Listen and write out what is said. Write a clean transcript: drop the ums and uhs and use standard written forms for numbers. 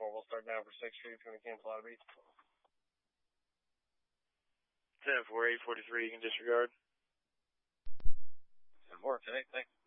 We'll start now for 6th Street between Kansas Lotto Beach. 10-4, 843, you can disregard. 10-4, today, thanks.